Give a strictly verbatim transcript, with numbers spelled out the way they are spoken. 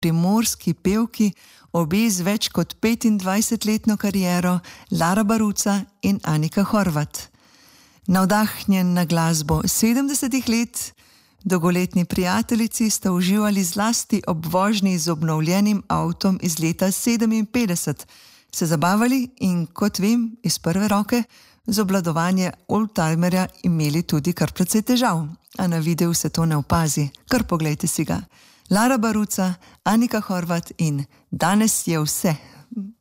primorski pevki, obe z več kot petindvajsetletno kariero, Lara Baruca in Anika Horvat. Navdahnjen na glasbo sedemdesetih let, dolgoletni prijateljici sta uživali zlasti ob vožnji z obnovljenim avtom iz leta sedeminpetdeset, se zabavali in, kot vem, iz prve roke, z obvladovanje oldtimerja imeli tudi kar precej težav, a na videu se to ne opazi, kar poglejte si ga. Lara Baruca, Anika Horvat in Danes je vse.